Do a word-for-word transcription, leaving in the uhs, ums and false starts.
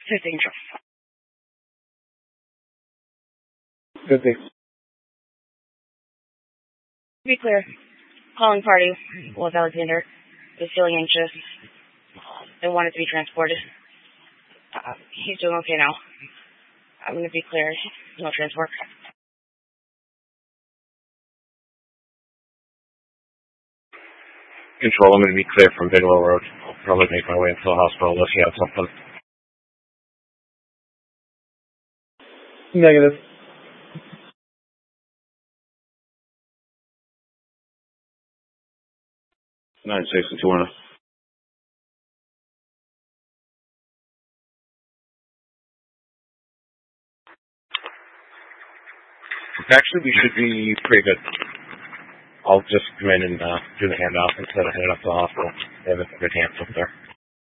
Too dangerous. Good thing. To be clear, calling party was Alexander. Is feeling anxious and wanted to be transported. Uh, he's doing okay now. I'm going to be clear. No transport. Control, I'm going to be clear from Bidwell Road. I'll probably make my way into the hospital unless you have something. Negative. nine six to two hundred. Actually, we should be pretty good. I'll just come in and uh, do the handoff instead of heading up to the hospital. They have a good hands up there.